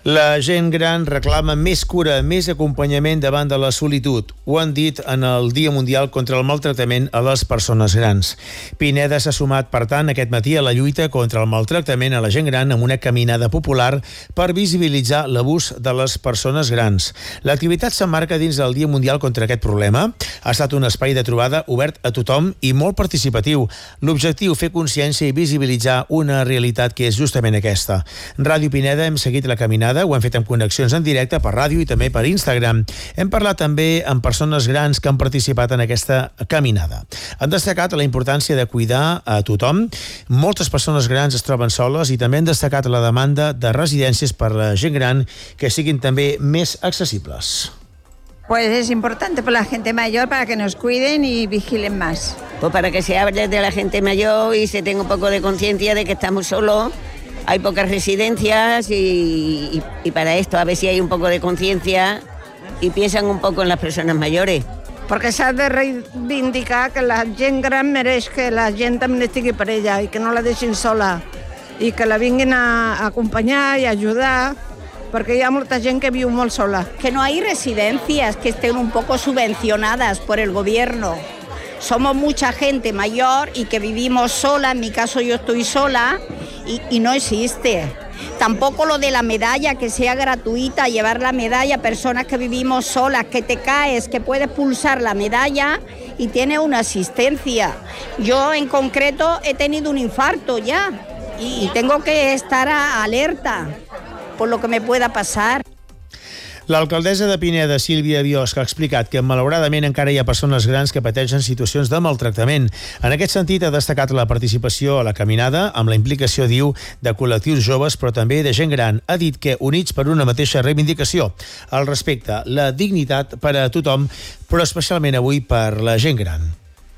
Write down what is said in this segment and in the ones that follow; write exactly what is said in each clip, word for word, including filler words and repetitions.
La gent gran reclama més cura, més acompanyament davant de la solitud. Ho han dit en el Dia Mundial contra el Maltractament a les Persones Grans. Pineda s'ha sumat, per tant, aquest matí a la lluita contra el maltractament a la gent gran amb una caminada popular per visibilitzar l'abús de les persones grans. L'activitat s'emmarca dins del Dia Mundial contra aquest problema. Ha estat un espai de trobada obert a tothom i molt participatiu. L'objectiu, fer consciència i visibilitzar una realitat que és justament aquesta. Ràdio Pineda hem seguit la caminada. Ho hem fet amb connexions en directe per ràdio i també per Instagram. Hem parlat també amb persones grans que han participat en aquesta caminada. Han destacat la importància de cuidar a tothom. Moltes persones grans es troben soles i també han destacat la demanda de residències per a la gent gran que siguin també més accessibles. Pues es importante para la gente mayor para que nos cuiden y vigilen más. Pues para que se hable de la gente mayor y se tenga un poco de conciencia de que estamos solos. Hay pocas residencias y, y, y para esto a ver si hay un poco de conciencia y piensan un poco en las personas mayores. Perquè s'ha de reivindicar que la gent gran mereix que la gent també estigui per ella i que no la deixin sola i que la vinguin a acompanyar i ajudar, perquè hi ha molta gent que viu molt sola. Que no hay residencias que estén un poco subvencionadas por el gobierno. Somos mucha gente mayor y que vivimos sola, en mi caso yo estoy sola y, y no existe. Tampoco lo de la medalla, que sea gratuita, llevar la medalla a personas que vivimos solas, que te caes, que puedes pulsar la medalla y tiene una asistencia. Yo en concreto he tenido un infarto ya y, y tengo que estar a, alerta por lo que me pueda pasar. L'alcaldessa de Pineda, Sílvia Biosc, ha explicat que malauradament encara hi ha persones grans que pateixen situacions de maltractament. En aquest sentit, ha destacat la participació a la caminada amb la implicació, diu, de col·lectius joves, però també de gent gran. Ha dit que units per una mateixa reivindicació, el respecte, la dignitat per a tothom, però especialment avui per la gent gran.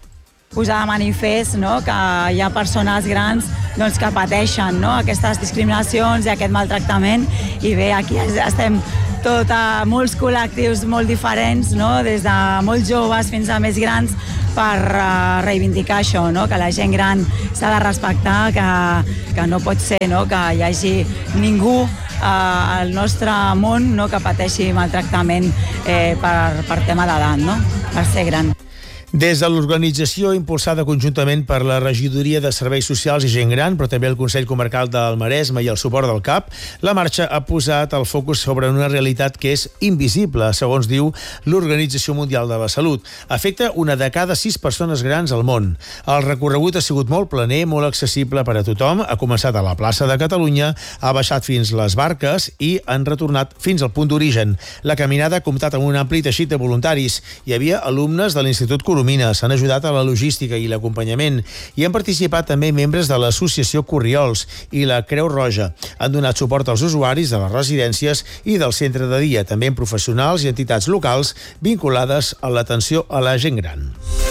Posar de manifest, no?, que hi ha persones grans, doncs, que pateixen, no?, aquestes discriminacions i aquest maltractament, i bé, aquí estem tot a molts col·lectius molt diferents, no?, des de molt joves fins a més grans, per uh, reivindicar això, no?, que la gent gran s'ha de respectar, que, que no pot ser, no?, que hi hagi ningú uh, al nostre món, no?, que pateixi maltractament eh, per, per tema d'edat, no?, per ser gran. Des de l'organització impulsada conjuntament per la Regidoria de Serveis Socials i Gent Gran, però també el Consell Comarcal del Maresme i el suport del C A P, la marxa ha posat el focus sobre una realitat que és invisible, segons diu l'Organització Mundial de la Salut. Afecta una de cada sis persones grans al món. El recorregut ha sigut molt planer, molt accessible per a tothom, ha començat a la plaça de Catalunya, ha baixat fins les barques i han retornat fins al punt d'origen. La caminada ha comptat amb un ampli teixit de voluntaris. Hi havia alumnes de l'Institut Coromines, han ajudat a la logística i l'acompanyament i han participat també membres de l'Associació Corriols i la Creu Roja. Han donat suport als usuaris de les residències i del centre de dia, també en professionals i entitats locals vinculades a l'atenció a la gent gran.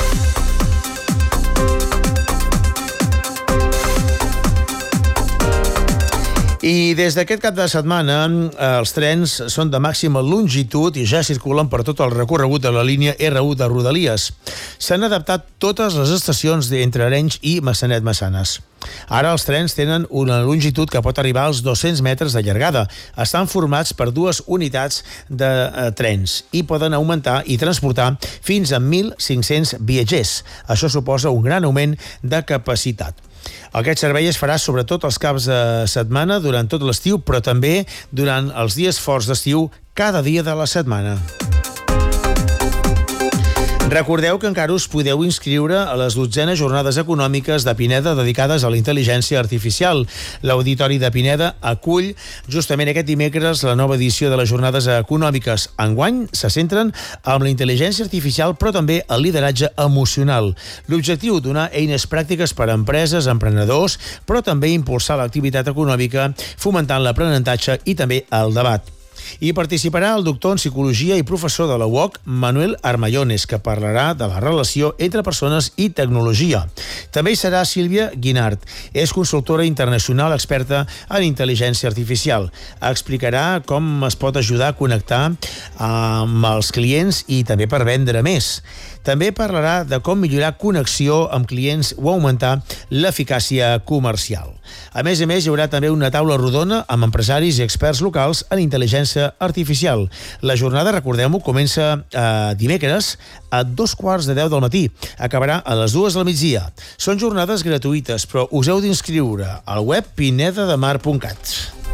I des d'aquest cap de setmana els trens són de màxima longitud i ja circulen per tot el recorregut de la línia erre u de Rodalies. S'han adaptat totes les estacions d'entre Arenys i Massanet-Massanes. Ara els trens tenen una longitud que pot arribar als dos-cents metres de llargada. Estan formats per dues unitats de eh, trens i poden augmentar i transportar fins a mil cinc-cents viatgers. Això suposa un gran augment de capacitat. Aquest servei es farà sobretot els caps de setmana durant tot l'estiu, però també durant els dies forts d'estiu cada dia de la setmana. Recordeu que encara us podeu inscriure a les dotzenes jornades econòmiques de Pineda dedicades a la intel·ligència artificial. L'Auditori de Pineda acull justament aquest dimecres la nova edició de les jornades econòmiques. Enguany se centren en la intel·ligència artificial, però també el lideratge emocional. L'objectiu, donar eines pràctiques per a empreses, emprenedors, però també impulsar l'activitat econòmica, fomentant l'aprenentatge i també el debat. Hi participarà el doctor en Psicologia i professor de la U O C, Manuel Armallones, que parlarà de la relació entre persones i tecnologia. També hi serà Sílvia Guinart. És consultora internacional experta en intel·ligència artificial. Explicarà com es pot ajudar a connectar amb els clients i també per vendre més. També parlarà de com millorar connexió amb clients o augmentar l'eficàcia comercial. A més a més, hi haurà també una taula rodona amb empresaris i experts locals en intel·ligència artificial. La jornada, recordem-ho, comença eh, dimecres a dos quarts de deu del matí. Acabarà a les dues del migdia. Són jornades gratuïtes, però us heu d'inscriure al web pineda de mar punt cat.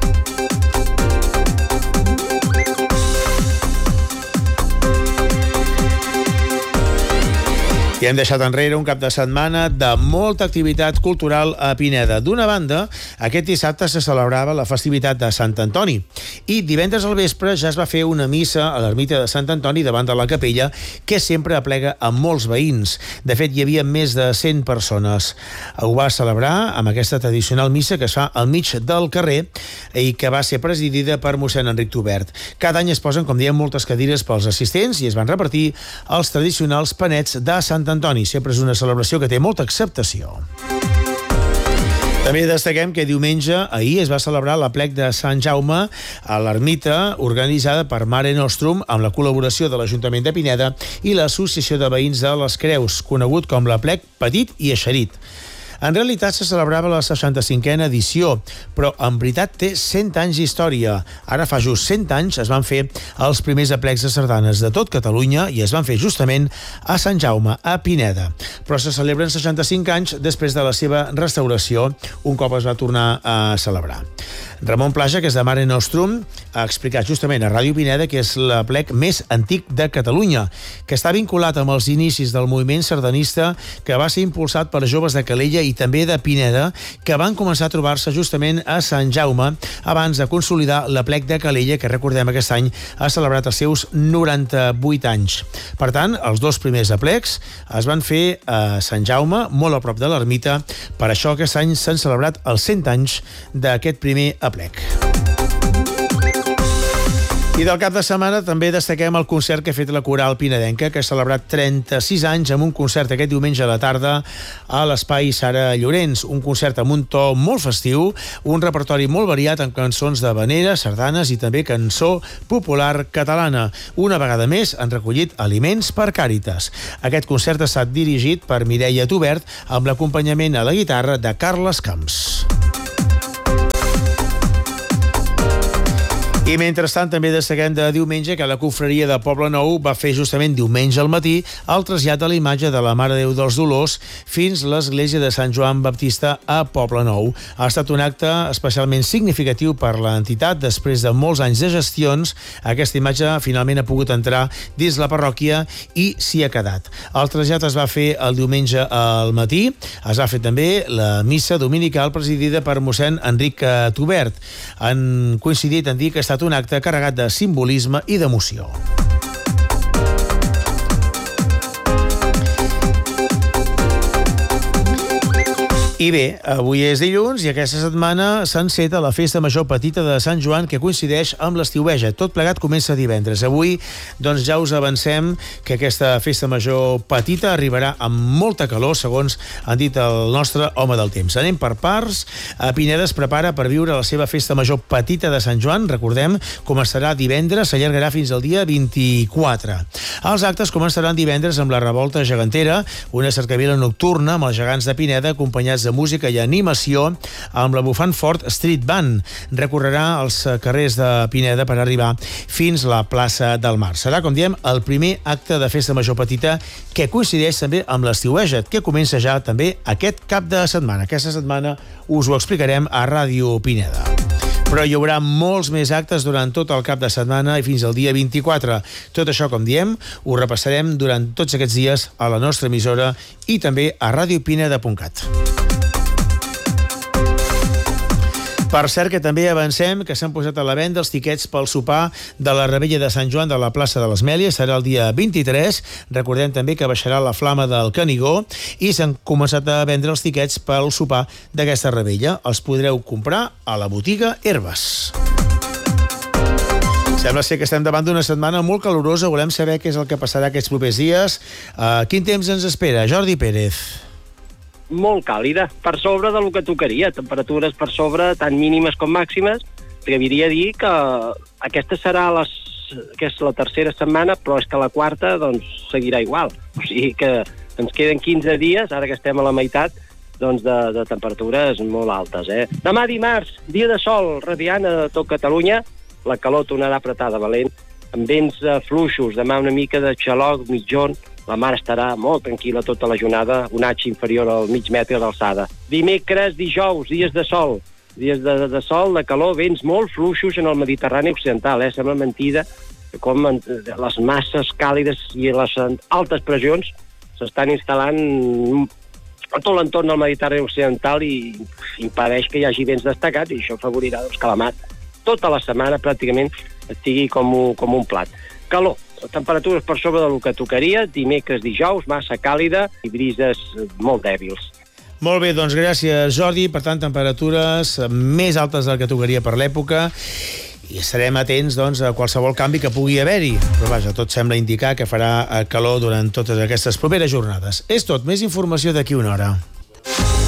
I hem deixat enrere un cap de setmana de molta activitat cultural a Pineda. D'una banda, aquest dissabte se celebrava la festivitat de Sant Antoni i divendres al vespre ja es va fer una missa a l'ermita de Sant Antoni davant de la capella, que sempre aplega a molts veïns. De fet, hi havia més de cent persones. Ho va celebrar amb aquesta tradicional missa que es fa al mig del carrer i que va ser presidida per mossèn Enric Tubert. Cada any es posen, com diem, moltes cadires pels assistents i es van repartir els tradicionals panets de Sant Antoni. Antoni, sempre és una celebració que té molta acceptació. També destaquem que diumenge, ahir, es va celebrar l'aplec de Sant Jaume a l'ermita, organitzada per Mare Nostrum, amb la col·laboració de l'Ajuntament de Pineda i l'Associació de Veïns de les Creus, conegut com l'aplec Petit i Eixerit. En realitat se celebrava la seixanta-cinquena edició, però en veritat té cent anys d'història. Ara fa just cent anys es van fer els primers aplecs de sardanes de tot Catalunya i es van fer justament a Sant Jaume, a Pineda. Però se celebren seixanta-cinc anys després de la seva restauració, un cop es va tornar a celebrar. Ramon Plaja, que és de Mare Nostrum, ha explicat justament a Ràdio Pineda que és l'aplec més antic de Catalunya, que està vinculat amb els inicis del moviment sardanista que va ser impulsat per joves de Calella i també de Pineda, que van començar a trobar-se justament a Sant Jaume abans de consolidar l'aplec de Calella, que recordem aquest any ha celebrat els seus noranta-vuit anys. Per tant, els dos primers aplecs es van fer a Sant Jaume, molt a prop de l'ermita. Per això aquest any s'han celebrat els cent anys d'aquest primer aplec. I del cap de setmana també destaquem el concert que ha fet la Coral Pinedenca, que ha celebrat trenta-sis anys amb un concert aquest diumenge a la tarda a l'Espai Sara Llorenç. Un concert amb un to molt festiu, un repertori molt variat amb cançons de vanera, sardanes i també cançó popular catalana. Una vegada més han recollit aliments per Càritas. Aquest concert ha estat dirigit per Mireia Tubert amb l'acompanyament a la guitarra de Carles Camps. I mentrestant també destaquem de diumenge que la confraria de Poble Nou va fer justament diumenge al matí el trasllat de la imatge de la Mare de Déu dels Dolors fins l'església de Sant Joan Baptista a Poble Nou. Ha estat un acte especialment significatiu per l'entitat. Després de molts anys de gestions, aquesta imatge finalment ha pogut entrar dins la parròquia i s'hi ha quedat. El trasllat es va fer el diumenge al matí. Es va fer també la missa dominical presidida per mossèn Enric Tubert. Han coincidit en dir que ha estat un acte carregat de simbolisme i d'emoció. I bé, avui és dilluns i aquesta setmana s'enceta la Festa Major Petita de Sant Joan, que coincideix amb l'estiueja. Tot plegat comença divendres. Avui, doncs, ja us avancem que aquesta Festa Major Petita arribarà amb molta calor, segons han dit el nostre home del temps. Anem per parts. Pineda es prepara per viure la seva Festa Major Petita de Sant Joan. Recordem, començarà divendres, s'allargarà fins al dia vint-i-quatre. Els actes començaran divendres amb la Revolta Gegantera, una cercavila nocturna amb els gegants de Pineda, acompanyats de música i animació amb la Bufant Fort Street Band. Recorrerà els carrers de Pineda per arribar fins a la plaça del Mar. Serà, com diem, el primer acte de Festa Major Petita que coincideix també amb l'estiueja, que comença ja també aquest cap de setmana. Aquesta setmana us ho explicarem a Ràdio Pineda. Però hi haurà molts més actes durant tot el cap de setmana i fins al dia vint-i-quatre. Tot això, com diem, ho repassarem durant tots aquests dies a la nostra emissora i també a ràdio pineda punt cat. Per cert, que també avancem que s'han posat a la venda els tiquets pel sopar de la Revetlla de Sant Joan de la plaça de les Mèlies. Serà el dia vint-i-tres. Recordem també que baixarà la flama del Canigó i s'han començat a vendre els tiquets pel sopar d'aquesta Revetlla. Els podreu comprar a la botiga Herbes. Sembla ser que estem davant d'una setmana molt calorosa. Volem saber què és el que passarà aquests propers dies. Uh, quin temps ens espera? Jordi Pérez. Molt càlida, per sobre del que tocaria, temperatures per sobre, tant mínimes com màximes. T'hauria de dir que aquesta serà la que és la tercera setmana, però és que la quarta doncs, seguirà igual. O sigui que ens queden quinze dies, ara que estem a la meitat, doncs de, de temperatures molt altes. Eh? Demà dimarts, dia de sol, radiant a tot Catalunya, la calor tornarà a apretar de valent, amb vents eh, fluixos, demà una mica de xaloc mitjon, la mar estarà molt tranquil·la tota la jornada, un H inferior al mig metre d'alçada. Dimecres, dijous, dies de sol, dies de, de sol, de calor, vents molt fluixos en el Mediterrani occidental, eh? Sembla mentida com en, les masses càlides i les altes pressions s'estan instal·lant a tot l'entorn del Mediterrani occidental i impedeix que hi hagi vents destacats i això afavorirà doncs, que la mar tota la setmana pràcticament estigui com un, com un plat. Calor, temperatures per sobre del que tocaria, dimecres, dijous, massa càlida i brises molt dèbils. Molt bé, doncs gràcies, Jordi. Per tant, temperatures més altes del que tocaria per l'època i estarem atents doncs, a qualsevol canvi que pugui haver-hi. Però vaja, tot sembla indicar que farà calor durant totes aquestes properes jornades. És tot. Més informació d'aquí una hora.